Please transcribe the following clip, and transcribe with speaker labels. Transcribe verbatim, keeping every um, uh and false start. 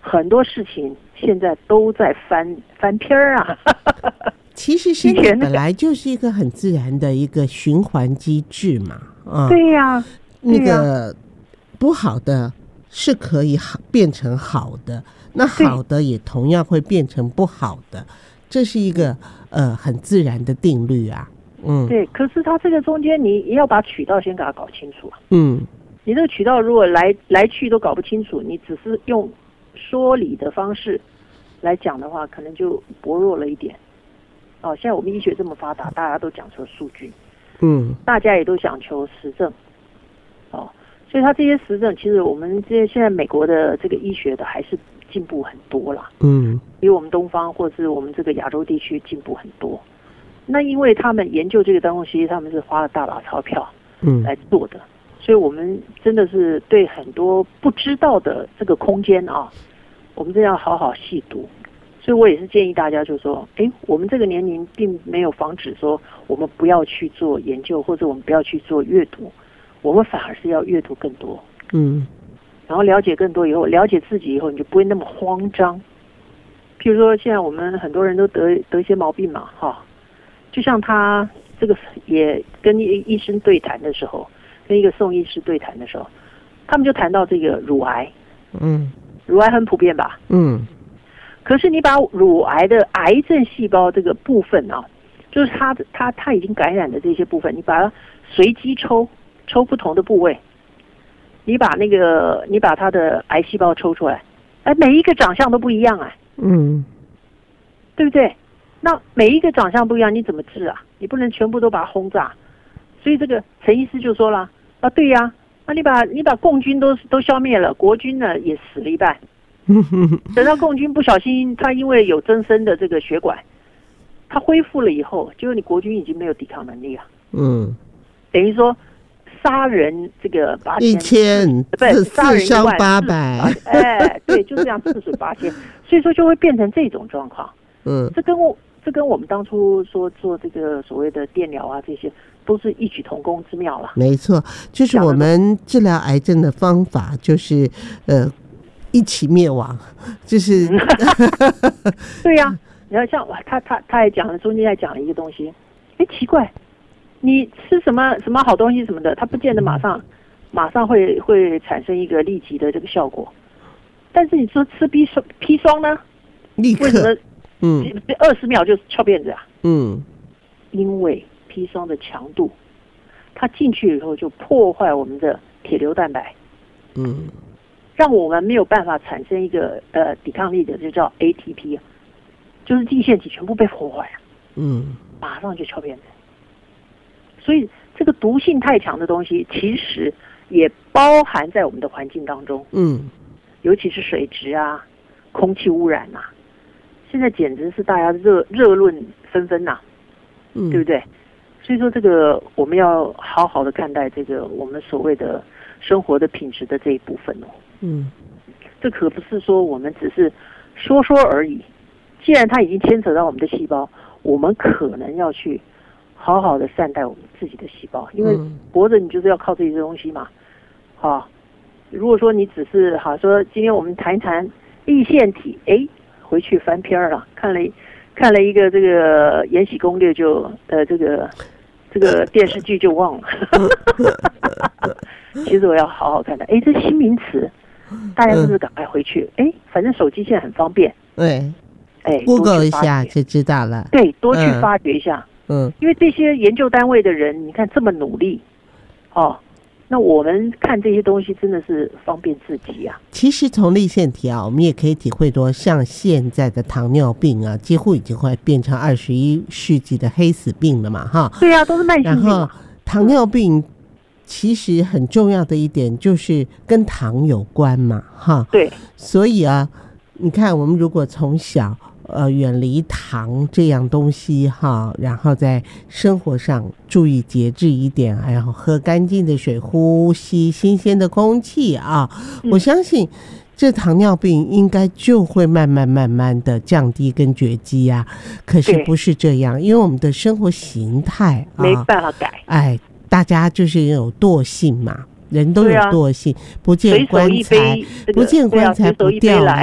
Speaker 1: 很多事情现在都在翻翻篇儿啊。
Speaker 2: 其实身体本来就是一个很自然的一个循环机制嘛，啊，
Speaker 1: 对呀、啊，
Speaker 2: 那个不好的是可以好变成好的，那好的也同样会变成不好的，这是一个呃很自然的定律啊。嗯，
Speaker 1: 对。可是它这个中间，你要把渠道先给它搞清楚啊。
Speaker 2: 嗯，
Speaker 1: 你这个渠道如果来来去都搞不清楚，你只是用说理的方式来讲的话，可能就薄弱了一点。哦，现在我们医学这么发达，大家都讲求数据，
Speaker 2: 嗯，大
Speaker 1: 家也都讲求实证，哦，所以他这些实证，其实我们这些现在美国的这个医学的还是进步很多啦，
Speaker 2: 嗯，
Speaker 1: 比我们东方或是我们这个亚洲地区进步很多。那因为他们研究这个东西，他们是花了大把钞票，嗯，来做的，所以我们真的是对很多不知道的这个空间啊，我们真要好好细读。所以我也是建议大家，就是说，哎，我们这个年龄并没有防止说我们不要去做研究，或者我们不要去做阅读，我们反而是要阅读更多，嗯，然后了解更多以后，了解自己以后，你就不会那么慌张。譬如说，现在我们很多人都得得一些毛病嘛，哈，就像他这个也跟医生对谈的时候，跟一个宋医师对谈的时候，他们就谈到这个乳癌，嗯，乳癌很普遍吧，嗯。可是你把乳癌的癌症细胞这个部分啊，就是它它它已经感染的这些部分，你把它随机抽抽不同的部位，你把那个你把它的癌细胞抽出来，哎，每一个长相都不一样啊，嗯，对不对？那每一个长相不一样，你怎么治啊？你不能全部都把它轰炸。所以这个陈医师就说了啊，对呀、啊，那你把你把共军都都消灭了，国军呢也死了一半。等到共军不小心，他因为有增生的这个血管，他恢复了以后，结果你国军已经没有抵抗能力了。嗯，等于说杀人这个八千，
Speaker 2: 一千，
Speaker 1: 不是杀人一
Speaker 2: 伤
Speaker 1: 万
Speaker 2: 八百，
Speaker 1: 哎，对，就这样四水八千，所以说就会变成这种状况。嗯，这跟我这跟我们当初说做这个所谓的电疗啊，这些都是异曲同工之妙了。
Speaker 2: 没错，就是我们治疗癌症的方法，就是呃。一起灭亡，就是、嗯、
Speaker 1: 对呀、啊。你要像他他他还讲了，中间还讲了一个东西，哎，奇怪，你吃什么什么好东西什么的，它不见得马上马上会会产生一个立即的这个效果。但是你说吃砒霜砒霜呢，
Speaker 2: 立刻
Speaker 1: 为什么
Speaker 2: 嗯
Speaker 1: 二十秒就翘辫子啊？
Speaker 2: 嗯，
Speaker 1: 因为砒霜的强度，它进去以后就破坏我们的铁硫蛋白。嗯。让我们没有办法产生一个呃抵抗力的，就叫 A T P， 就是地腺体全部被破坏了，嗯，马上就翘辫子。所以这个毒性太强的东西，其实也包含在我们的环境当中，嗯，尤其是水质啊、空气污染啊，现在简直是大家热热论纷纷呐，嗯，对不对？所以说这个我们要好好的看待这个我们所谓的生活的品质的这一部分哦。嗯，这可不是说我们只是说说而已。既然它已经牵扯到我们的细胞，我们可能要去好好的善待我们自己的细胞，因为活着你就是要靠这些东西嘛。好，如果说你只是好说，今天我们谈一谈立腺体，哎，回去翻篇了，看了看了一个这个《延禧攻略》就呃这个这个电视剧就忘了。其实我要好好看的，哎，这新名词。大家是不是赶快回去？哎、嗯，反正手机现在很方便，
Speaker 2: 对，
Speaker 1: 哎
Speaker 2: ，Google 一下就知道了。
Speaker 1: 对，多去发掘一下。嗯，因为这些研究单位的人，你看这么努力，哦，那我们看这些东西真的是方便自己啊。
Speaker 2: 其实从立腺体啊，我们也可以体会到，像现在的糖尿病啊，几乎已经会变成二十一世纪的黑死病了嘛，哈。
Speaker 1: 对啊，都是慢性病。
Speaker 2: 然后糖尿病。嗯，其实很重要的一点就是跟糖有关嘛，哈。
Speaker 1: 对。
Speaker 2: 所以啊，你看我们如果从小呃远离糖这样东西哈，然后在生活上注意节制一点，然后喝干净的水，呼吸新鲜的空气啊，嗯、我相信这糖尿病应该就会慢慢慢慢的降低跟绝迹啊。可是不是这样，因为我们的生活形态啊
Speaker 1: 没办法改，
Speaker 2: 哎。大家就是有惰性嘛，人都有惰性，啊、不见棺材，不见棺材不掉泪。